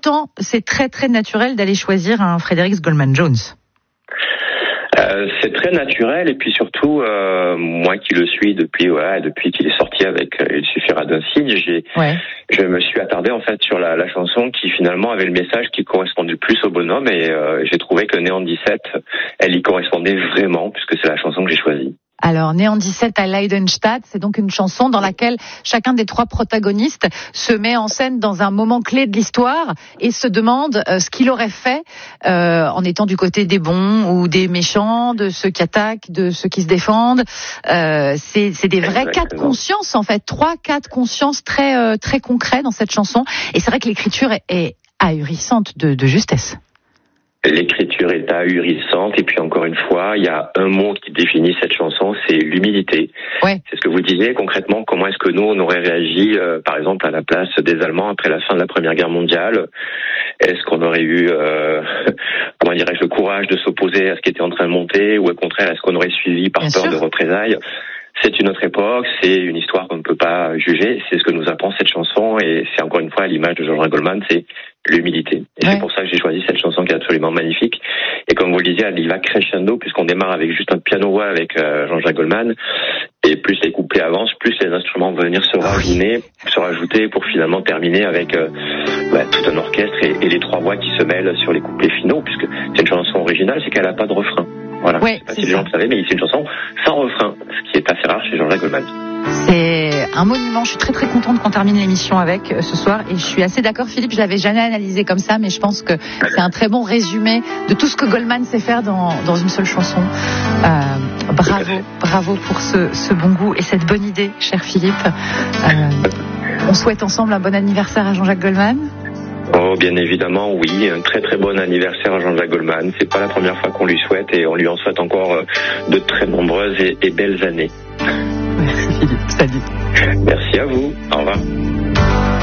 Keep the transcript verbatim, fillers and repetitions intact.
temps, c'est très très naturel d'aller choisir un Frédéric Goldman-Jones. Euh, c'est très naturel et puis surtout euh, moi qui le suis depuis ouais, depuis qu'il est sorti avec euh, Il suffira d'un signe, j'ai ouais. je me suis attardé en fait sur la, la chanson qui finalement avait le message qui correspondait le plus au bonhomme et euh, j'ai trouvé que Néant dix-sept, elle y correspondait vraiment puisque c'est la chanson que j'ai choisie. Alors, Néant dix-sept à Leidenstadt, c'est donc une chanson dans laquelle chacun des trois protagonistes se met en scène dans un moment clé de l'histoire et se demande euh, ce qu'il aurait fait euh, en étant du côté des bons ou des méchants, de ceux qui attaquent, de ceux qui se défendent. Euh, c'est, c'est des vrais cas de conscience, en fait. Trois cas de conscience très, euh, très concrets dans cette chanson. Et c'est vrai que l'écriture est, est ahurissante de, de justesse. L'écriture est ahurissante et puis encore une fois, il y a un mot qui définit cette chanson, c'est l'humilité. Ouais. C'est ce que vous disiez concrètement, comment est-ce que nous on aurait réagi euh, par exemple à la place des Allemands après la fin de la Première Guerre mondiale. Est-ce qu'on aurait eu euh, comment dirais-je le courage de s'opposer à ce qui était en train de monter ou au contraire est-ce qu'on aurait suivi par Bien peur sûr. de représailles? C'est une autre époque, c'est une histoire qu'on ne peut pas juger, c'est ce que nous apprend cette chanson et c'est encore une fois à l'image de Jean-Jacques Goldman, c'est l'humilité. Et ouais. C'est pour ça que j'ai choisi cette chanson qui est absolument magnifique. Et comme vous le disiez, elle y va crescendo puisqu'on démarre avec juste un piano-voix avec euh, Jean-Jacques Goldman et plus les couplets avancent, plus les instruments vont venir se rajouter, se rajouter pour finalement terminer avec euh, bah, tout un orchestre et, et les trois voix qui se mêlent sur les couplets finaux puisque c'est une chanson originale, c'est qu'elle n'a pas de refrain. Voilà. Ouais, je sais pas si les gens le savaient, mais c'est une chanson sans refrain, ce qui est assez rare chez Jean-Jacques Goldman. C'est un monument. Je suis très très contente qu'on termine l'émission avec euh, ce soir et je suis assez d'accord, Philippe. Je l'avais jamais analysé comme ça, mais je pense que c'est un très bon résumé de tout ce que Goldman sait faire dans dans une seule chanson. Euh, bravo, bravo pour ce ce bon goût et cette bonne idée, cher Philippe. Euh, on souhaite ensemble un bon anniversaire à Jean-Jacques Goldman. Oh, bien évidemment, oui. Un très très bon anniversaire à Jean-Jacques Goldman. C'est pas la première fois qu'on lui souhaite et on lui en souhaite encore de très nombreuses et, et belles années. Merci Philippe, salut. Merci à vous. Au revoir.